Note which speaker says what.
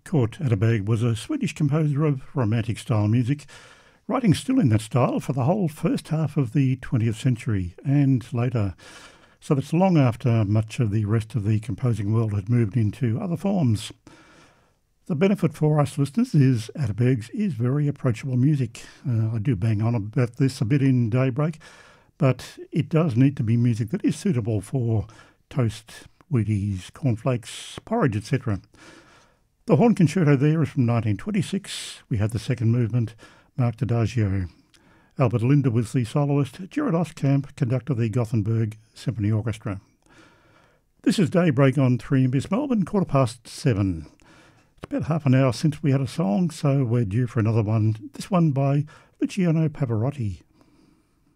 Speaker 1: Kurt Atterberg was a Swedish composer of romantic style music, writing still in that style for the whole first half of the 20th century and later. So that's long after much of the rest of the composing world had moved into other forms. The benefit for us listeners is Atterberg's is very approachable music. I do bang on about this a bit in Daybreak, but it does need to be music that is suitable for toast, Wheaties, cornflakes, porridge, etc. The horn concerto there is from 1926. We had the second movement, Mark Adagio. Albert Linder was the soloist. Gerard Oskamp conducted the Gothenburg Symphony Orchestra. This is Daybreak on 3MBS Melbourne, 7:15. It's about half an hour since we had a song, so we're due for another one. This one by Luciano Pavarotti.